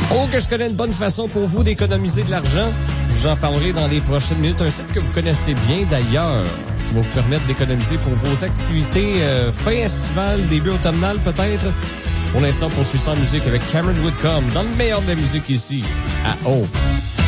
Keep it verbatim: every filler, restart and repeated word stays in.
Oh, que je connais une bonne façon pour vous d'économiser de l'argent. Je vous en parlerai dans les prochaines minutes. Un site que vous connaissez bien d'ailleurs, qui va vous permettre d'économiser pour vos activités euh, fin estivale, début automnal peut-être. Pour l'instant, on poursuit ça en musique avec Cameron Whitcomb dans le meilleur de la musique ici, à O.